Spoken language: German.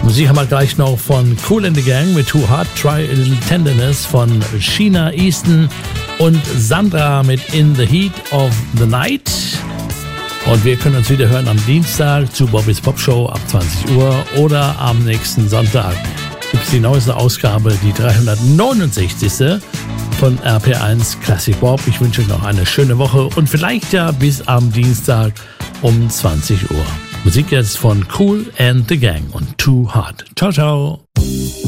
Musik haben wir gleich noch von Kool and the Gang mit Too Hard, Try a Little Tenderness von Sheena Easton und Sandra mit In the Heat of the Night. Und wir können uns wieder hören am Dienstag zu Bobby's Pop Show ab 20 Uhr oder am nächsten Sonntag gibt es die neueste Ausgabe, die 369. von RPR1 Classic Bob. Ich wünsche euch noch eine schöne Woche und vielleicht ja bis am Dienstag um 20 Uhr. Musik jetzt von Kool and the Gang und Too Hard. Ciao, ciao.